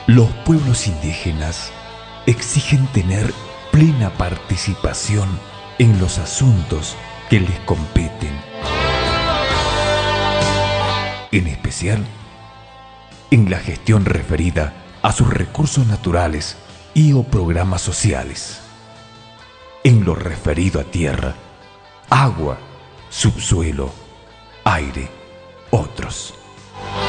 Los pueblos indígenas exigen tener plena participación en los asuntos que les competen, en especial en la gestión referida a sus recursos naturales y o programas sociales, en lo referido a tierra, agua, subsuelo, aire, otros.